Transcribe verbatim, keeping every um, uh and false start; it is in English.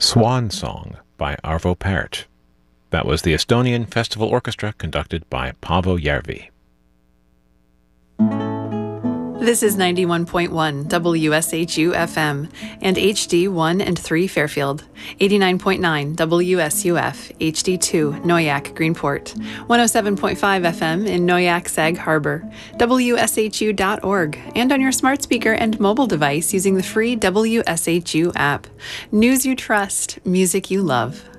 Swan Song by Arvo Pärt. That was the Estonian Festival Orchestra conducted by Paavo Järvi. This is ninety-one point one W S H U F M and H D one and three Fairfield, eighty-nine point nine W S U F H D two Noyak Greenport, one oh seven point five F M in Noyak Sag Harbor, W S H U dot org, and on your smart speaker and mobile device using the free W S H U app. News you trust, music you love.